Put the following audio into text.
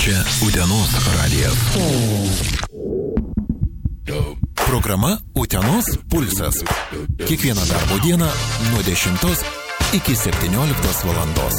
Čia Utenos radijas. Programa Utenos pulsas. Kiekvieną darbo dieną nuo 10 iki 17 valandos.